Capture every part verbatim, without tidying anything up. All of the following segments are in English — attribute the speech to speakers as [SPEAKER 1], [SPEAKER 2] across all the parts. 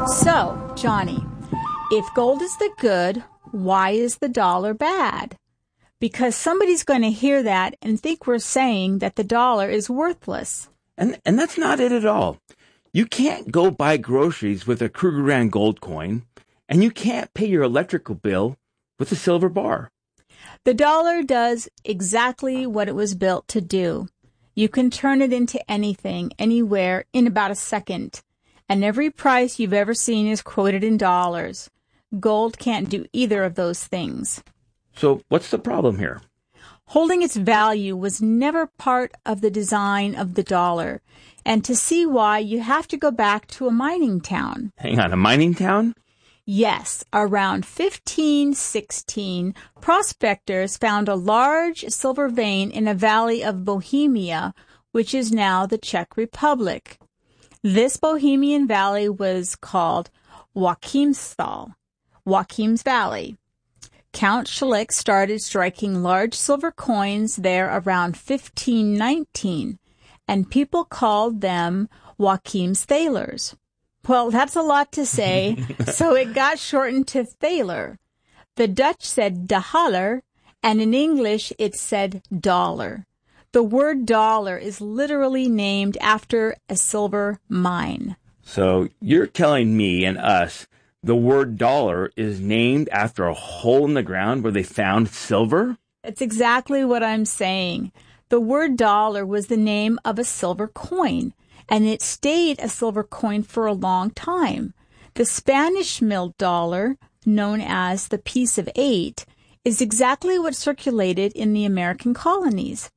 [SPEAKER 1] So, Johnny, if gold is the good, why is the dollar bad? Because somebody's going to hear that and think we're saying that the dollar is worthless.
[SPEAKER 2] And and that's not it at all. You can't go buy groceries with a Krugerrand gold coin, and you can't pay your electrical bill with a silver bar.
[SPEAKER 1] The dollar does exactly what it was built to do. You can turn it into anything, anywhere, in about a second. And every price you've ever seen is quoted in dollars. Gold can't do either of those things.
[SPEAKER 2] So what's the problem here?
[SPEAKER 1] Holding its value was never part of the design of the dollar. And to see why, you have to go back to a mining town.
[SPEAKER 2] Hang on, a mining town?
[SPEAKER 1] Yes, around fifteen sixteen, prospectors found a large silver vein in a valley of Bohemia, which is now the Czech Republic. This Bohemian valley was called Joachimsthal, Joachim's Valley. Count Schlick started striking large silver coins there around fifteen nineteen, and people called them Joachim's thalers. Well, that's a lot to say, so it got shortened to thaler. The Dutch said de haller, and in English it said dollar. The word dollar is literally named after a silver mine.
[SPEAKER 2] So you're telling me and us the word dollar is named after a hole in the ground where they found silver?
[SPEAKER 1] That's exactly what I'm saying. The word dollar was the name of a silver coin, and it stayed a silver coin for a long time. The Spanish milled dollar, known as the piece of eight, is exactly what circulated in the American colonies.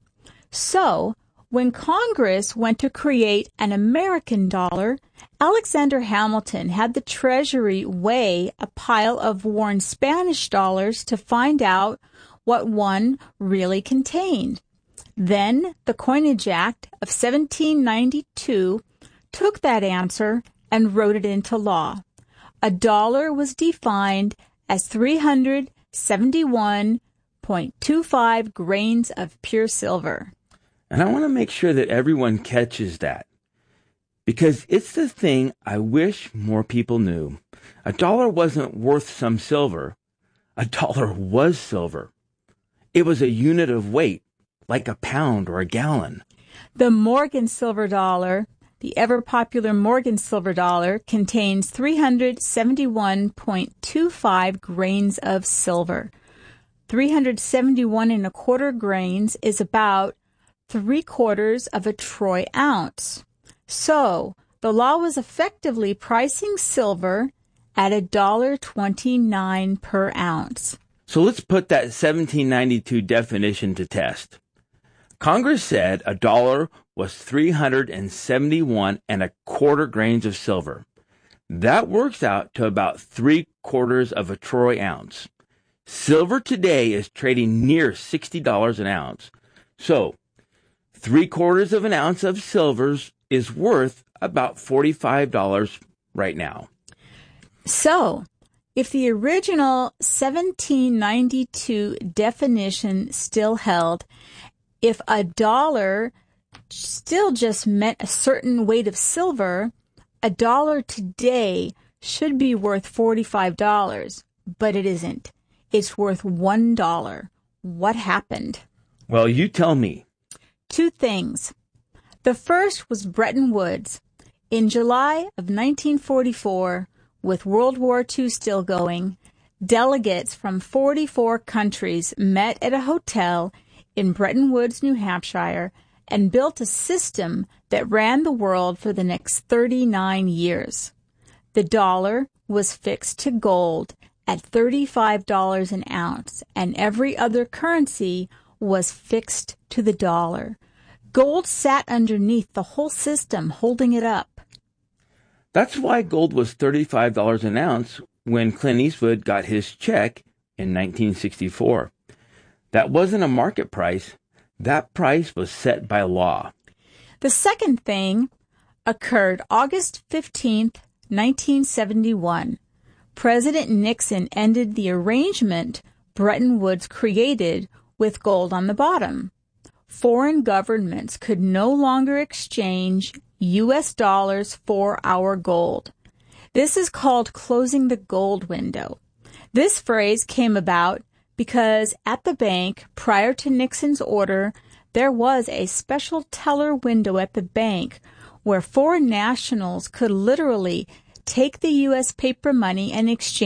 [SPEAKER 1] So, when Congress went to create an American dollar, Alexander Hamilton had the Treasury weigh a pile of worn Spanish dollars to find out what one really contained. Then the Coinage Act of seventeen ninety-two took that answer and wrote it into law. A dollar was defined as three hundred seventy-one point two five grains of pure silver.
[SPEAKER 2] And I want to make sure that everyone catches that, because it's the thing I wish more people knew. A dollar wasn't worth some silver. A dollar was silver. It was a unit of weight, like a pound or a gallon.
[SPEAKER 1] The Morgan silver dollar, the ever-popular Morgan silver dollar, contains three hundred seventy-one point two five grains of silver. three hundred seventy-one and a quarter grains is about three quarters of a troy ounce. So, the law was effectively pricing silver at a dollar twenty-nine per ounce.
[SPEAKER 2] So let's put that seventeen ninety-two definition to test. Congress said a dollar was three hundred seventy-one and a quarter grains of silver. That works out to about three quarters of a troy ounce. Silver today is trading near sixty dollars an ounce. So, three quarters of an ounce of silver is worth about forty-five dollars right now.
[SPEAKER 1] So, if the original seventeen ninety-two definition still held, if a dollar still just meant a certain weight of silver, a dollar today should be worth forty-five dollars, but it isn't. It's worth one dollar. What happened?
[SPEAKER 2] Well, you tell me.
[SPEAKER 1] Two things. The first was Bretton Woods. In July of nineteen forty-four, with World War Two still going, delegates from forty-four countries met at a hotel in Bretton Woods, New Hampshire, and built a system that ran the world for the next thirty-nine years. The dollar was fixed to gold at thirty-five dollars an ounce, and every other currency was fixed to the dollar. Gold sat underneath the whole system, holding it up.
[SPEAKER 2] That's why gold was thirty-five dollars an ounce when Clint Eastwood got his check in nineteen sixty-four. That wasn't a market price. That price was set by law.
[SPEAKER 1] The second thing occurred August fifteenth, nineteen seventy-one. President Nixon ended the arrangement Bretton Woods created with gold on the bottom. Foreign governments could no longer exchange U S dollars for our gold. This is called closing the gold window. This phrase came about because at the bank, prior to Nixon's order, there was a special teller window at the bank where foreign nationals could literally take the U S paper money and exchange